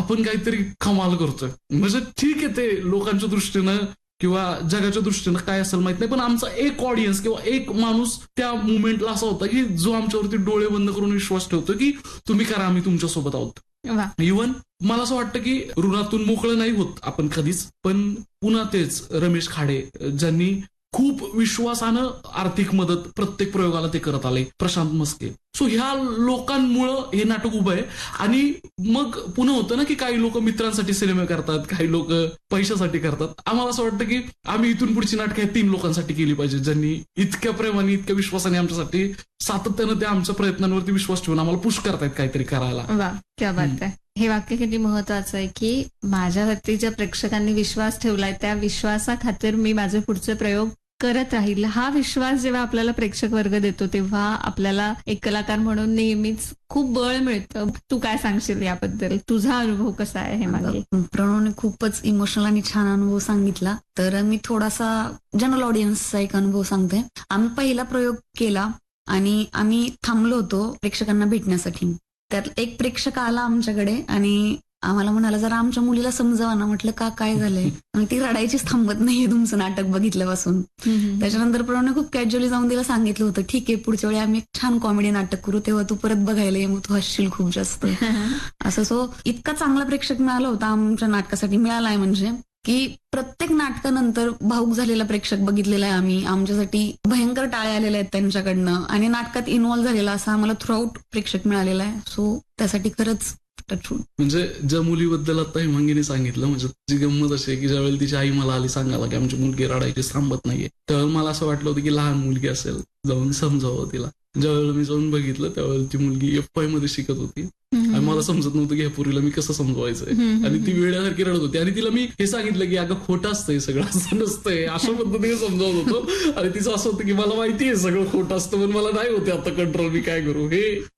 आपण काहीतरी कमाल करतोय. म्हणजे ठीक आहे ते लोकांच्या दृष्टीनं किंवा जगाच्या दृष्टीनं काय असेल माहित नाही, पण आमचा एक ऑडियन्स किंवा एक माणूस त्या मुवमेंटला असा होता की जो आमच्यावरती डोळे बंद करून विश्वास ठेवतो की तुम्ही करा, आम्ही तुमच्या सोबत आहोत. इव्हन मला असं वाटतं की ऋणातून मोकळं नाही होत आपण कधीच, पण पुन्हा तेच रमेश खाडे ज्यांनी खूप विश्वासानं आर्थिक मदत प्रत्येक प्रयोगाला ते करत आले, प्रशांत मस्के. सो ह्या लोकांमुळं हे नाटक उभं आहे. आणि मग पुन्हा होतं ना की काही लोक मित्रांसाठी सिनेमे करतात, काही लोक पैशासाठी करतात. आम्हाला असं वाटतं की आम्ही इथून पुढची नाटकं 3 लोकांसाठी केली पाहिजे, ज्यांनी इतक्या प्रेमाने इतक्या विश्वासाने आमच्यासाठी सातत्यानं त्या आमच्या प्रयत्नांवरती विश्वास ठेवून आम्हाला पुश करतायत काहीतरी करायला. वा, क्या बात आहे. हे वाक्य किती महत्वाचं आहे की माझ्यावरती ज्या प्रेक्षकांनी विश्वास ठेवलाय त्या विश्वासाखातीर मी माझे पुढचे प्रयोग करत राहील. हा विश्वास जेव्हा आपल्याला प्रेक्षक वर्ग देतो तेव्हा आपल्याला एक कलाकार म्हणून नेहमीच खूप बळ मिळतं. तू काय सांगशील याबद्दल? तुझा अनुभव कसा आहे हे मागे? प्रणवने खूपच इमोशनल आणि छान अनुभव सांगितला. तर मी थोडासा जनरल ऑडियन्सचा एक अनुभव सांगते. आम्ही पहिला प्रयोग केला आणि आम्ही थांबलो होतो प्रेक्षकांना भेटण्यासाठी. त्यात एक प्रेक्षक आला आमच्याकडे आणि आम्हाला म्हणाला जरा आमच्या मुलीला समजावा ना. म्हटलं का, काय झालंय? आणि ती रडायचीच थांबत नाहीये तुमचं नाटक बघितल्यापासून. त्याच्यानंतर प्रणवने खूप कॅज्युअली जाऊन तिला सांगितलं होतं ठीक आहे पुढच्या वेळी आम्ही एक छान कॉमेडी नाटक करू, तेव्हा तू परत बघायला ये, मग तू हसशील खूप जास्त. असं सो इतका चांगला प्रेक्षक मिळाला होता आमच्या नाटकासाठी. मिळालाय म्हणजे की प्रत्येक नाटकानंतर भाऊक झालेला प्रेक्षक बघितलेला आहे आम्ही. आमच्यासाठी भयंकर टाळे आलेले आहेत त्यांच्याकडनं आणि नाटकात इन्व्हॉल्व्ह झालेला असा आम्हाला थ्रूआउट प्रेक्षक मिळालेला आहे. सो त्यासाठी खरंच म्हणजे ज्या मुलीबद्दल आता हिमांगीने सांगितलं, म्हणजे जी गंमत अशी आहे की ज्यावेळेला तिची आई मला आली सांगायला की आमची मुलगी रडायची थांबत नाहीये, त्यावेळेला मला असं वाटलं होतं की लहान मुलगी असेल, जाऊन समजावं तिला. ज्यावेळेला मी जाऊन बघितलं त्यावेळेला ती मुलगी FY मध्ये शिकत होती आणि मला समजत नव्हतं की ह्या पोरीला मी कसं समजवायचंय आणि ती वेड्यासारखी रडत होती. आणि तिला मी हे सांगितलं की अगं खोटं असतंय सगळं, असं नसतंय, अशा पद्धतीने समजावत होतो. आणि तिचं असं होतं की मला माहितीये सगळं खोटं असतं पण मला नाही होते आता कंट्रोल, मी काय करू.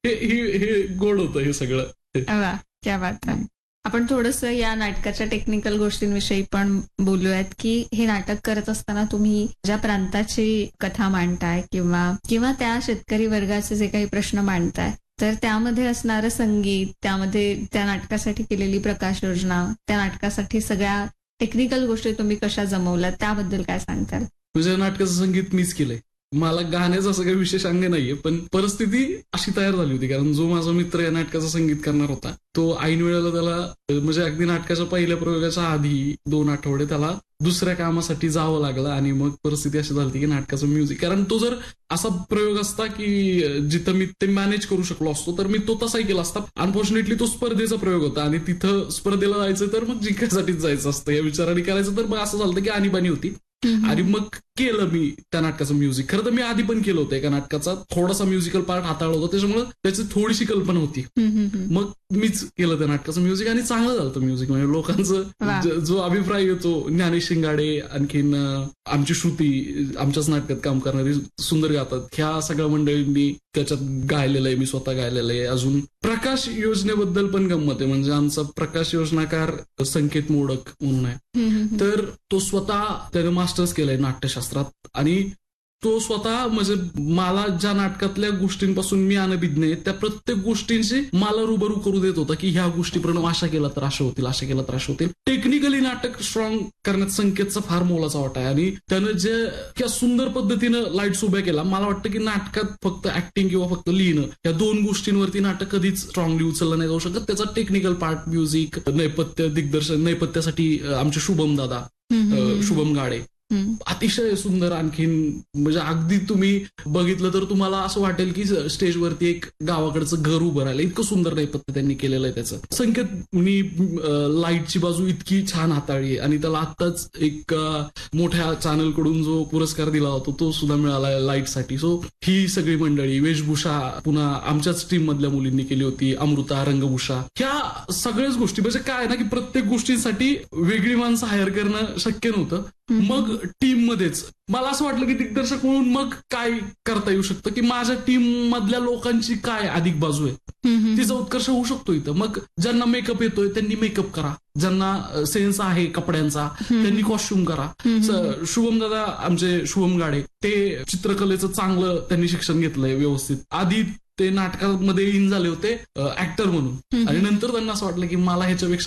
हे गोड होतं हे सगळं. क्या बात आहे. आपण थोडंसं या नाटकाच्या टेक्निकल गोष्टींविषयी पण बोलूयात की हे नाटक करत असताना तुम्ही ज्या प्रांताची कथा मांडताय किंवा त्या शेतकरी वर्गाचे जे काही प्रश्न मांडताय, तर त्यामध्ये असणारं संगीत, त्यामध्ये त्या नाटकासाठी केलेली प्रकाश योजना, त्या नाटकासाठी सगळ्या टेक्निकल गोष्टी तुम्ही कशा जमवल्या त्याबद्दल काय सांगताल? तुझ्या नाटकाचं संगीत मीच केलंय. मला गाण्याचं असं काही विशेष अंग नाहीये, पण परिस्थिती अशी तयार झाली होती कारण जो माझा मित्र या नाटकाचं संगीत करणार होता तो ऐन वेळेला त्याला म्हणजे अगदी नाटकाच्या पहिल्या प्रयोगाच्या आधी 2 आठवडे त्याला दुसऱ्या कामासाठी जावं लागलं. आणि मग परिस्थिती अशी झाली की नाटकाचं म्युझिक, कारण तो जर असा प्रयोग असता की जिथं मी ते मॅनेज करू शकलो असतो तर मी तो तसाही केला असता. अनफॉर्च्युनेटली तो स्पर्धेचा प्रयोग होता आणि तिथं स्पर्धेला जायचं तर मग जिंकायसाठीच जायचं असतं या विचाराने करायचं. तर मग असं झालं की आणीबाणी होती आणि मग केलं मी त्या नाटकाचं म्युझिक. खरं तर मी आधी पण केलं होतं एका नाटकाचा, थोडासा म्युझिकल पार्ट हाताळला होता त्याच्यामुळे त्याची थोडीशी कल्पना होती. मग मीच केलं त्या नाटकाचं म्युझिक आणि चांगलं झालं होतं म्युझिक. म्हणजे लोकांचं जो अभिप्राय येतो, ज्ञानेश शिंगाडे, आणखीन आमची श्रुती आमच्याच नाटकात काम करणारी सुंदर गातात, ह्या सगळ्या मंडळींनी त्याच्यात गायलेलं आहे, मी स्वतः गायलेलं आहे. अजून प्रकाश योजनेबद्दल पण गंमत आहे. म्हणजे आमचा प्रकाश योजनाकार संकेत मोडक म्हणून आहे, तर तो स्वतः त्याने मास्टर्स केलंय नाट्यशास्त्रात आणि तो स्वतः म्हणजे मला ज्या नाटकातल्या गोष्टींपासून मी अनभिज्ञ आहे त्या प्रत्येक गोष्टींशी मला रुबरू करू देत होता की ह्या गोष्टी प्रणव अशा केला तर अशा होतील, अशा केला तर अशा होतील. टेक्निकली नाटक स्ट्रॉंग करण्यात संकेतचा फार मोलाचा वाटा आहे आणि त्यानं जे सुंदर पद्धतीनं लाईट्स उभ्या केला. मला वाटतं की नाटकात फक्त ऍक्टिंग किंवा फक्त लिहिणं या 2 गोष्टींवरती नाटक कधीच स्ट्रॉंगली उचललं नाही जाऊ शकत. त्याचा टेक्निकल पार्ट, म्युझिक, नेपथ्य दिग्दर्शन, नेपथ्यासाठी आमचे शुभम दादा, शुभम गाडे अतिशय सुंदर. आणखीन म्हणजे अगदी तुम्ही बघितलं तर तुम्हाला असं वाटेल की स्टेजवरती एक गावाकडचं घर उभं राहिलं, इतकं सुंदर नेपथ्य त्यांनी केलेलं आहे त्याचं. संकेत मी लाईटची बाजू इतकी छान हाताळली आहे आणि त्याला आत्ताच एक मोठ्या चॅनलकडून जो पुरस्कार दिला होता तो सुद्धा मिळाला लाईटसाठी. सो ही सगळी मंडळी, वेशभूषा पुन्हा आमच्याच टीम मधल्या मुलींनी केली होती, अमृता, रंगभूषा, ह्या सगळ्याच गोष्टी. म्हणजे काय ना की प्रत्येक गोष्टींसाठी वेगळी माणसं हायर करणं शक्य नव्हतं. मग टीम मध्येच मला असं वाटलं की दिग्दर्शक म्हणून मग काय करता येऊ शकतं की माझ्या टीम मधल्या लोकांची काय अधिक बाजू आहे तिचा उत्कर्ष होऊ शकतो इथं. मग ज्यांना मेकअप येतोय त्यांनी मेकअप करा, ज्यांना सेन्स आहे कपड्यांचा त्यांनी कॉस्ट्युम करा. शुभम दादा आमचे शुभम गाडे ते चित्रकलेचं चांगलं त्यांनी शिक्षण घेतलंय व्यवस्थित. आधी ते नाटकामध्ये इन झाले होते ऍक्टर म्हणून आणि नंतर त्यांना असं वाटलं की मला ह्याच्यापेक्षा